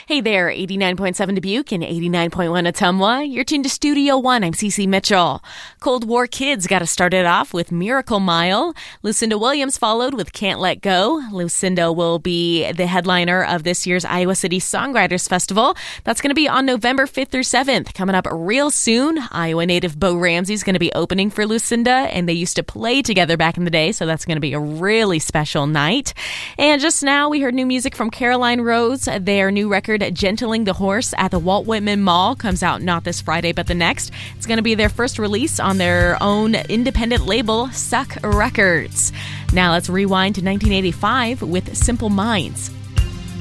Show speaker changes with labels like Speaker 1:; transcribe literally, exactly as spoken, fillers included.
Speaker 1: Hey there, eighty-nine point seven Dubuque and eighty-nine point one Ottumwa. You're tuned to Studio One. I'm Cece Mitchell. Cold War Kids got to start it off with Miracle Mile. Lucinda Williams followed with Can't Let Go. Lucinda will be the headliner of this year's Iowa City Songwriters Festival. That's going to be on November fifth through seventh. Coming up real soon, Iowa native Bo Ramsey is going to be opening for Lucinda, and they used to play together back in the day, so that's going to be a really special night. And just now, we heard new music from Caroline Rose. Their new record, Gentling the Horse, at the Walt Whitman Mall comes out not this Friday, but the next. It's going to be their first release on their own independent label, Suck Records. Now let's rewind to nineteen eighty-five with Simple Minds.